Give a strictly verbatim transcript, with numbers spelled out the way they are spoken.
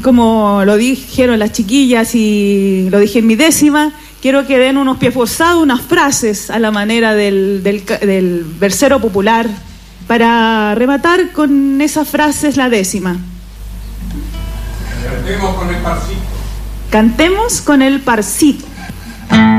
como lo dijeron las chiquillas y lo dije en mi décima, quiero que den unos pies forzados, unas frases a la manera del, del, del versero popular, para rematar con esas frases la décima. Cantemos con el parcito. Cantemos con el parcito.